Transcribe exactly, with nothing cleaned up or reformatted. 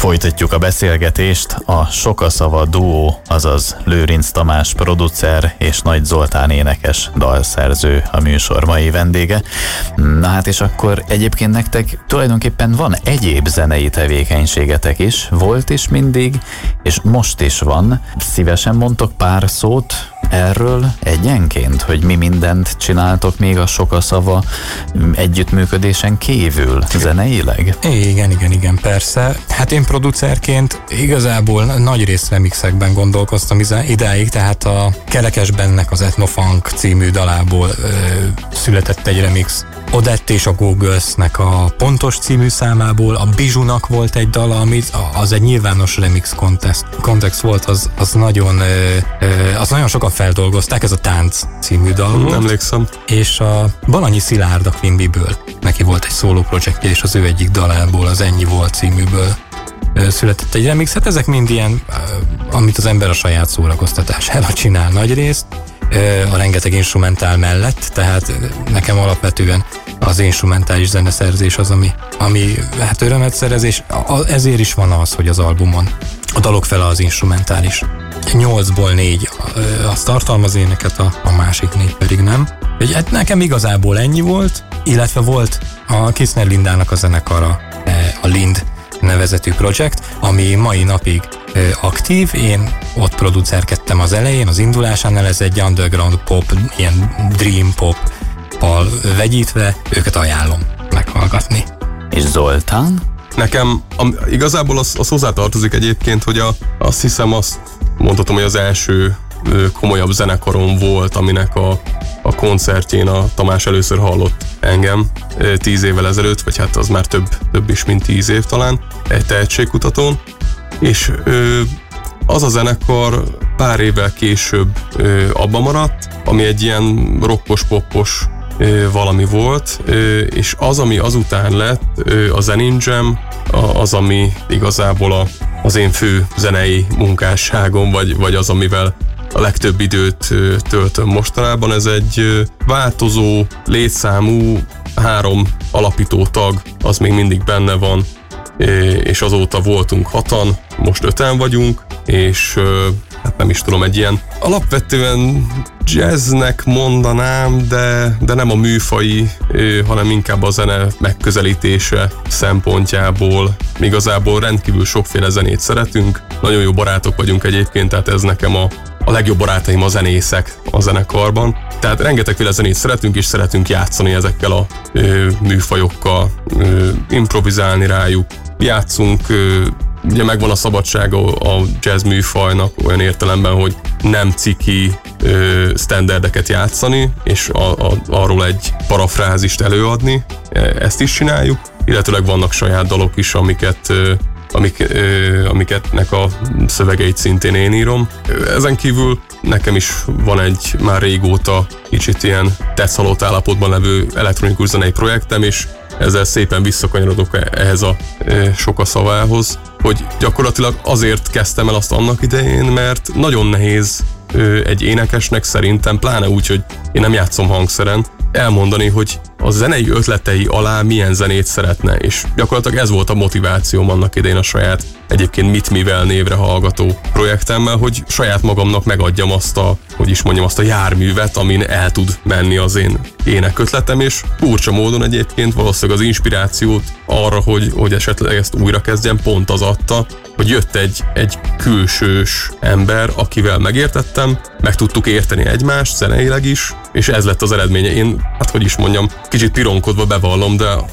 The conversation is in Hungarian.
Folytatjuk a beszélgetést. A Sokaszava duó, azaz Lőrinc Tamás producer és Nagy Zoltán énekes dalszerző a műsor mai vendége. Na hát és akkor egyébként nektek tulajdonképpen van egyéb zenei tevékenységetek is, volt is mindig, és most is van. Szívesen mondtok pár szót erről egyenként, hogy mi mindent csináltok még a Sokaszava együttműködésen kívül zeneileg? Igen, igen, igen, persze. Hát én producerként igazából nagy rész remixekben gondolkoztam idáig, tehát a Kerekesbennek az Ethnofunk című dalából ö, született egy remix. Odette és a Go-Girls-nek a Pontos című számából, a Bijounak volt egy dala, amit az egy nyilvános remix kontext, kontext volt, az, az nagyon ö, ö, az nagyon sokan feldolgozták, ez a Tánc című dal volt. Emlékszem. És a Balanyi Szilárd a Queen Bee-ből, neki volt egy szóló projektje, és az ő egyik dalából, az Ennyi volt címűből ö, született egy remix. Hát ezek mind ilyen, ö, amit az ember a saját szórakoztatására csinál nagy részt, a rengeteg instrumentál mellett, tehát nekem alapvetően az instrumentális zeneszerzés az, ami, ami hát örömet szerez, és ezért is van az, hogy az albumon a dalok fele az instrumentális. Nyolcból négy azt tartalmaz éneket, a, a másik négy pedig nem. Hát nekem igazából ennyi volt, illetve volt a Kissner Lindának a zenekara, a Lind nevezetű projekt, ami mai napig ö, aktív. Én ott producerkedtem az elején, az indulásánál, ez egy underground pop, ilyen dream pop-pal vegyítve, őket ajánlom meghallgatni. És Zoltán? Nekem am, igazából az, az hozzátartozik egyébként, hogy a, azt hiszem azt mondhatom, hogy az első ö, komolyabb zenekarom volt, aminek a, a koncertjén a Tamás először hallott engem ö, tíz évvel ezelőtt, vagy hát az már több, több is, mint tíz év talán, egy tehetségkutatón, és ö, az a zenekar pár évvel később ö, abba maradt, ami egy ilyen rokkos-poppos ö, valami volt, ö, és az, ami azután lett, ö, a Zenin Jam, az, ami igazából a, az én fő zenei munkásságom, vagy, vagy az, amivel a legtöbb időt töltöm mostanában. Ez egy változó, létszámú, három alapító tag, az még mindig benne van, és azóta voltunk hatan, most öten vagyunk, és hát nem is tudom, egy ilyen alapvetően jazznek mondanám, de, de nem a műfai, hanem inkább a zene megközelítése szempontjából. Igazából rendkívül sokféle zenét szeretünk, nagyon jó barátok vagyunk egyébként, tehát ez nekem a, a legjobb barátaim a zenészek a zenekarban. Tehát rengetegféle zenét szeretünk, és szeretünk játszani ezekkel a ö, műfajokkal, ö, improvizálni rájuk. Játszunk, ö, ugye megvan a szabadsága a jazz műfajnak olyan értelemben, hogy nem ciki ö, standardeket játszani, és a, a, arról egy parafrázist előadni. Ezt is csináljuk, illetőleg vannak saját dalok is, amiket ö, Amik, ö, amiketnek a szövegeit szintén én írom. Ezen kívül nekem is van egy már régóta kicsit ilyen tetszhalott állapotban levő elektronikus zenei projektem, és ezzel szépen visszakanyarodok ehhez a ö, Sokaszavához, hogy gyakorlatilag azért kezdtem el azt annak idején, mert nagyon nehéz ö, egy énekesnek szerintem, pláne úgy, hogy én nem játszom hangszeren, elmondani, hogy a zenei ötletei alá milyen zenét szeretne, és gyakorlatilag ez volt a motivációm annak idején a saját egyébként Mit Mivel névre hallgató projektemmel, hogy saját magamnak megadjam azt a, hogy is mondjam, azt a járművet, amin el tud menni az én énekötletem, és furcsa módon egyébként valószínűleg az inspirációt arra, hogy, hogy esetleg ezt újra kezdjem, pont az adta, hogy jött egy, egy külsős ember, akivel megértettem, meg tudtuk érteni egymást zeneileg is, és ez lett az eredménye. Én, hát hogy is mondjam, kicsit pironkodva bevallom, de